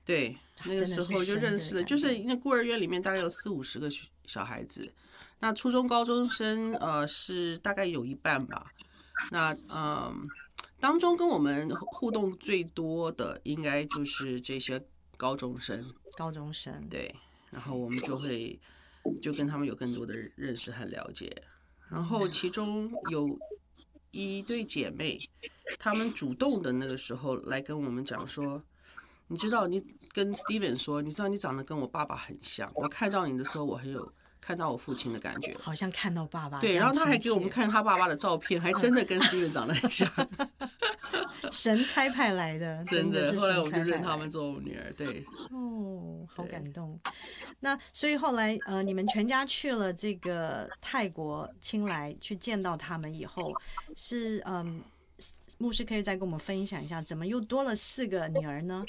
对，那个时候就认识了，就是那孤儿院里面大概有40-50个小孩子，那初中高中生是大概有一半吧。那当中跟我们互动最多的应该就是这些高中生。对，然后我们就跟他们有更多的认识和了解。然后其中有一对姐妹，她们主动的那个时候来跟我们讲说，你知道，你跟 Steven 说，你知道你长得跟我爸爸很像，我看到你的时候，我很有看到我父亲的感觉， 好像看到爸爸。 对，然后他还给我们看他爸爸的照片，还真的跟 Steven 长得很像。 神差派来的，真的是神差派来的。 后来我们就认他们做我女儿，对。 哦，好感动。那所以后来你们全家去了这个泰国清莱去见到他们以后，是牧师可以再跟我们分享一下，怎么又多了4个女儿呢？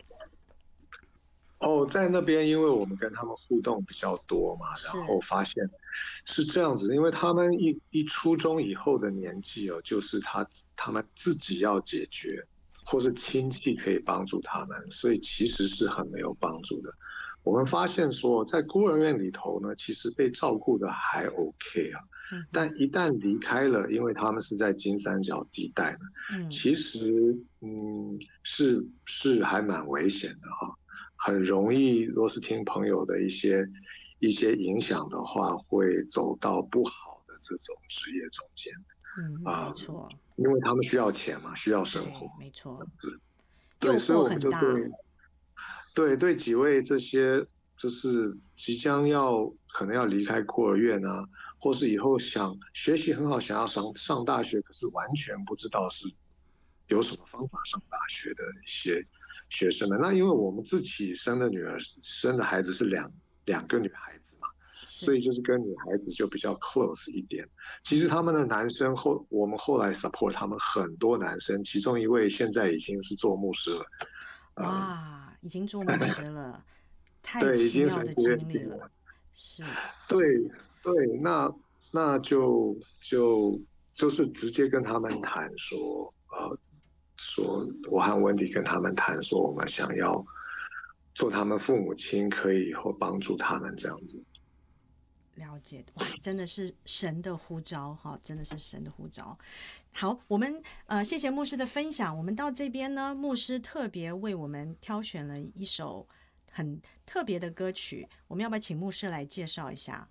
在那边，因为我们跟他们互动比较多嘛，然后发现是这样子，因为他们一初中以后的年纪就是他们自己要解决，或是亲戚可以帮助他们，所以其实是很没有帮助的。我们发现说，在孤儿院里头呢，其实被照顾的还 OK 啊，但一旦离开了，因为他们是在金三角地带呢，其实是还蛮危险的哈。很容易，若是听朋友的一些影响的话，会走到不好的这种职业中间。 没错， 因为他们需要钱嘛，需要生活， 没错。 对，所以我们就对几位这些就是即将可能要离开孤儿院啊，或是以后想学习很好，想要上大学，可是完全不知道是有什么方法上大学的一些学生们。那因为我们自己生的孩子是两个女孩子嘛，所以就是跟女孩子就比较 close 一点。其实他们的男生我们后来 support 他们很多男生，其中一位现在已经是做牧师了。 哇，已经做牧师了，太奇妙的经历了。是， 对，那就是直接跟他们谈说，说我和温迪跟他们谈说，我们想要做他们父母亲，可以以后帮助他们这样子。 了解，哇，真的是神的呼召哈，真的是神的呼召。好，我们谢谢牧师的分享。我们到这边呢，牧师特别为我们挑选了一首很特别的歌曲，我们要不要请牧师来介绍一下？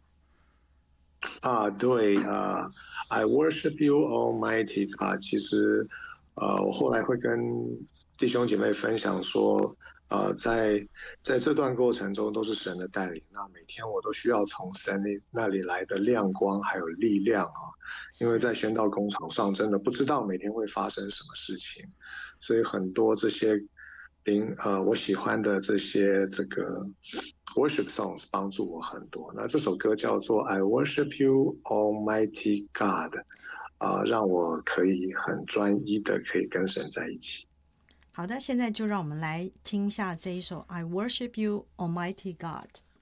对，I worship you, Almighty God。其实我后来会跟弟兄姐妹分享说，在这段过程中都是神的带领。那每天我都需要从神那里来的亮光还有力量啊，因为在宣道工厂上真的不知道每天会发生什么事情，所以很多这些我喜欢的这个 worship songs 帮助我很多。那这首歌叫做 I worship you, Almighty God，让我可以很专一的可以跟神在一起。 好的，现在就让我们来听一下这一首 I worship you, Almighty God。